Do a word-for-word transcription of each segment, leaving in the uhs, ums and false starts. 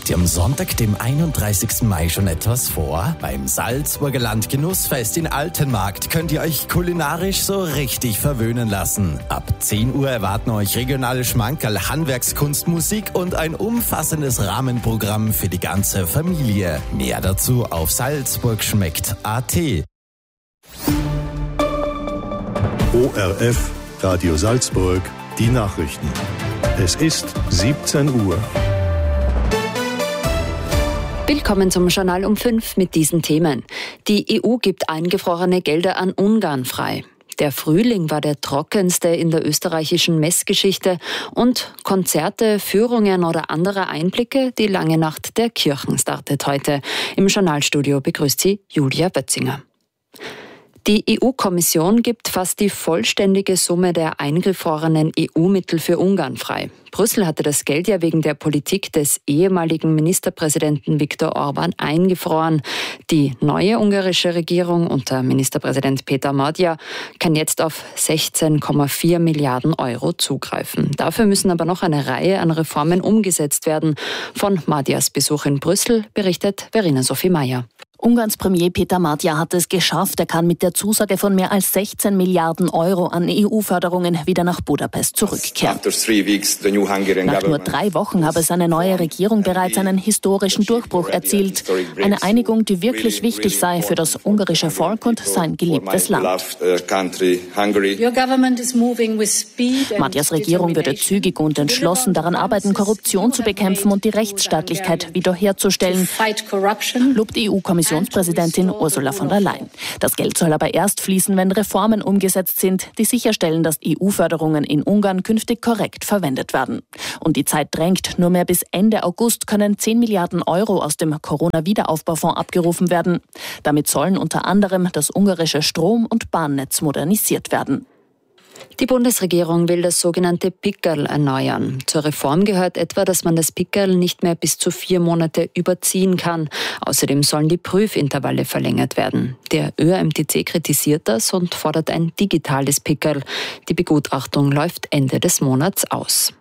Habt ihr am Sonntag, dem einunddreißigsten Mai schon etwas vor? Beim Salzburger Landgenussfest in Altenmarkt könnt ihr euch kulinarisch so richtig verwöhnen lassen. Ab zehn Uhr erwarten euch regionale Schmankerl, Handwerkskunst, Musik und ein umfassendes Rahmenprogramm für die ganze Familie. Mehr dazu auf salzburgschmeckt punkt a t. O R F, Radio Salzburg, die Nachrichten. Es ist siebzehn Uhr. Willkommen zum Journal um fünf mit diesen Themen. Die E U gibt eingefrorene Gelder an Ungarn frei. Der Frühling war der trockenste in der österreichischen Messgeschichte und Konzerte, Führungen oder andere Einblicke, die lange Nacht der Kirchen startet heute. Im Journalstudio begrüßt sie Julia Wötzinger. Die E U-Kommission gibt fast die vollständige Summe der eingefrorenen E U-Mittel für Ungarn frei. Brüssel hatte das Geld ja wegen der Politik des ehemaligen Ministerpräsidenten Viktor Orbán eingefroren. Die neue ungarische Regierung unter Ministerpräsident Péter Magyar kann jetzt auf sechzehn Komma vier Milliarden Euro zugreifen. Dafür müssen aber noch eine Reihe an Reformen umgesetzt werden. Von Magyars Besuch in Brüssel berichtet Verena Sophie Meyer. Ungarns Premier Péter Magyar hat es geschafft. Er kann mit der Zusage von mehr als sechzehn Milliarden Euro an E U-Förderungen wieder nach Budapest zurückkehren. Nach nur drei Wochen habe seine neue Regierung bereits einen historischen Durchbruch erzielt. Eine Einigung, die wirklich wichtig sei für das ungarische Volk und sein geliebtes Land. Magyars Regierung würde zügig und entschlossen daran arbeiten, Korruption zu bekämpfen und die Rechtsstaatlichkeit wiederherzustellen, lobt die E U-Kommission. Kommissionspräsidentin Ursula von der Leyen. Das Geld soll aber erst fließen, wenn Reformen umgesetzt sind, die sicherstellen, dass E U-Förderungen in Ungarn künftig korrekt verwendet werden. Und die Zeit drängt. Nur mehr bis Ende August können zehn Milliarden Euro aus dem Corona-Wiederaufbaufonds abgerufen werden. Damit sollen unter anderem das ungarische Strom- und Bahnnetz modernisiert werden. Die Bundesregierung will das sogenannte Pickerl erneuern. Zur Reform gehört etwa, dass man das Pickerl nicht mehr bis zu vier Monate überziehen kann. Außerdem sollen die Prüfintervalle verlängert werden. Der Ö R M T C kritisiert das und fordert ein digitales Pickerl. Die Begutachtung läuft Ende des Monats aus.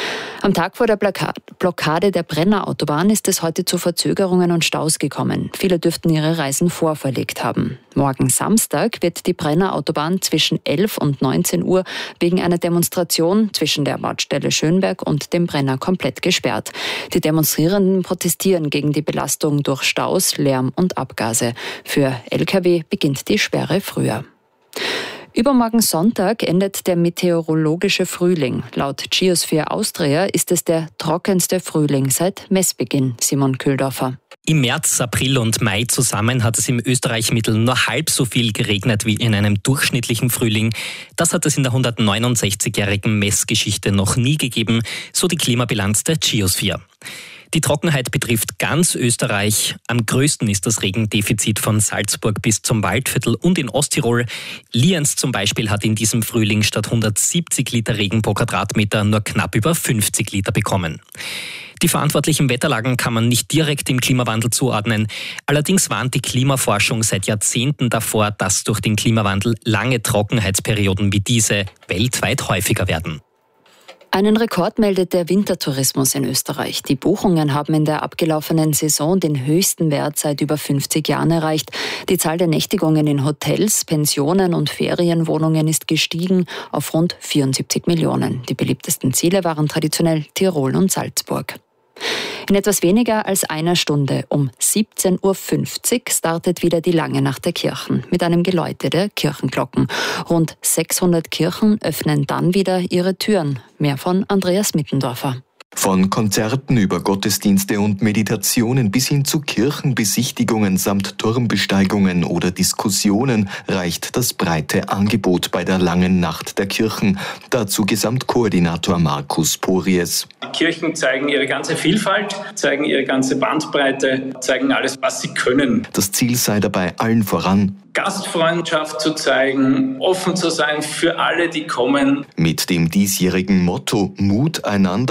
Am Tag vor der Blockade der Brenner-Autobahn ist es heute zu Verzögerungen und Staus gekommen. Viele dürften ihre Reisen vorverlegt haben. Morgen Samstag wird die Brenner-Autobahn zwischen elf und neunzehn Uhr wegen einer Demonstration zwischen der Baustelle Schönberg und dem Brenner komplett gesperrt. Die Demonstrierenden protestieren gegen die Belastung durch Staus, Lärm und Abgase. Für L K W beginnt die Sperre früher. Übermorgen Sonntag endet der meteorologische Frühling. Laut Geosphere Austria ist es der trockenste Frühling seit Messbeginn. Simon Köhldorfer. Im März, April und Mai zusammen hat es im Österreich-Mittel nur halb so viel geregnet wie in einem durchschnittlichen Frühling. Das hat es in der hundertneunundsechzigjährigen Messgeschichte noch nie gegeben, so die Klimabilanz der Geosphere. Die Trockenheit betrifft ganz Österreich. Am größten ist das Regendefizit von Salzburg bis zum Waldviertel und in Osttirol. Lienz zum Beispiel hat in diesem Frühling statt hundertsiebzig Liter Regen pro Quadratmeter nur knapp über fünfzig Liter bekommen. Die verantwortlichen Wetterlagen kann man nicht direkt dem Klimawandel zuordnen. Allerdings warnt die Klimaforschung seit Jahrzehnten davor, dass durch den Klimawandel lange Trockenheitsperioden wie diese weltweit häufiger werden. Einen Rekord meldet der Wintertourismus in Österreich. Die Buchungen haben in der abgelaufenen Saison den höchsten Wert seit über fünfzig Jahren erreicht. Die Zahl der Nächtigungen in Hotels, Pensionen und Ferienwohnungen ist gestiegen auf rund vierundsiebzig Millionen. Die beliebtesten Ziele waren traditionell Tirol und Salzburg. In etwas weniger als einer Stunde, um siebzehn Uhr fünfzig, startet wieder die lange Nacht der Kirchen mit einem Geläute der Kirchenglocken. Rund sechshundert Kirchen öffnen dann wieder ihre Türen. Mehr von Andreas Mittendorfer. Von Konzerten über Gottesdienste und Meditationen bis hin zu Kirchenbesichtigungen samt Turmbesteigungen oder Diskussionen reicht das breite Angebot bei der langen Nacht der Kirchen. Dazu Gesamtkoordinator Markus Pories. Die Kirchen zeigen ihre ganze Vielfalt, zeigen ihre ganze Bandbreite, zeigen alles, was sie können. Das Ziel sei dabei allen voran, Gastfreundschaft zu zeigen, offen zu sein für alle, die kommen. Mit dem diesjährigen Motto Mut einander wolle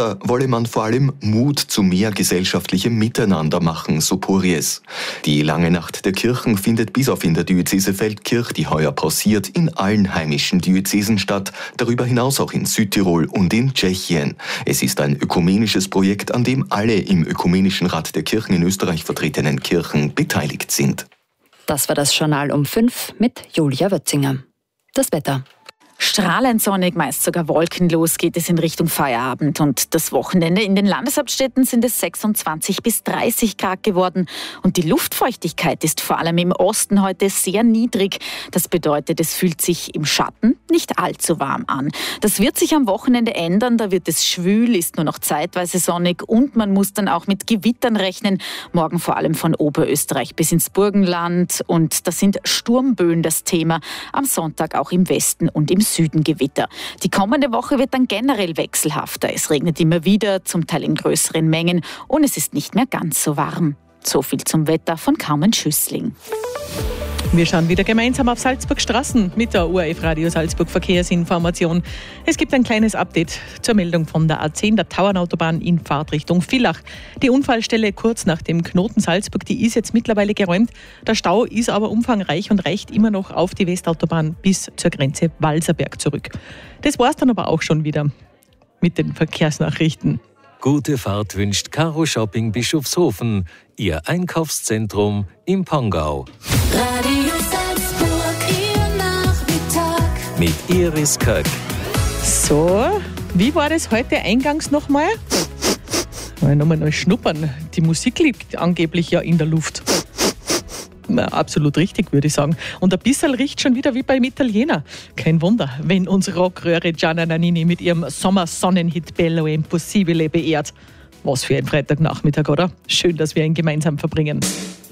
wolle man vor allem Mut zu mehr gesellschaftlichem Miteinander machen, so Porries. Die Lange Nacht der Kirchen findet bis auf in der Diözese Feldkirch, die heuer pausiert, in allen heimischen Diözesen statt, darüber hinaus auch in Südtirol und in Tschechien. Es ist ein ökumenisches Projekt, an dem alle im Ökumenischen Rat der Kirchen in Österreich vertretenen Kirchen beteiligt sind. Das war das Journal um fünf mit Julia Wötzinger. Das Wetter. Strahlend sonnig, meist sogar wolkenlos geht es in Richtung Feierabend. Und das Wochenende in den Landeshauptstädten sind es sechsundzwanzig bis dreißig Grad geworden. Und die Luftfeuchtigkeit ist vor allem im Osten heute sehr niedrig. Das bedeutet, es fühlt sich im Schatten nicht allzu warm an. Das wird sich am Wochenende ändern. Da wird es schwül, ist nur noch zeitweise sonnig und man muss dann auch mit Gewittern rechnen. Morgen vor allem von Oberösterreich bis ins Burgenland. Und da sind Sturmböen das Thema. Am Sonntag auch im Westen und im Süden Gewitter. Die kommende Woche wird dann generell wechselhafter. Es regnet immer wieder, zum Teil in größeren Mengen und es ist nicht mehr ganz so warm. So viel zum Wetter von Carmen Schüssling. Wir schauen wieder gemeinsam auf Salzburg Straßen mit der O R F Radio Salzburg Verkehrsinformation. Es gibt ein kleines Update zur Meldung von der A zehn, der Tauernautobahn in Fahrtrichtung Villach. Die Unfallstelle kurz nach dem Knoten Salzburg, die ist jetzt mittlerweile geräumt. Der Stau ist aber umfangreich und reicht immer noch auf die Westautobahn bis zur Grenze Walserberg zurück. Das war's dann aber auch schon wieder mit den Verkehrsnachrichten. Gute Fahrt wünscht Caro Shopping Bischofshofen, Ihr Einkaufszentrum im Pongau. Radio Salzburg, Ihr Nachmittag. Mit Iris Köck. So, wie war das heute eingangs nochmal? Mal nochmal neu schnuppern. Die Musik liegt angeblich ja in der Luft. Na, absolut richtig, würde ich sagen. Und ein bisschen riecht schon wieder wie beim Italiener. Kein Wunder, wenn uns Rockröhre Gianna Nannini mit ihrem Sommersonnenhit Bello Impossibile beehrt. Was für ein Freitagnachmittag, oder? Schön, dass wir ihn gemeinsam verbringen.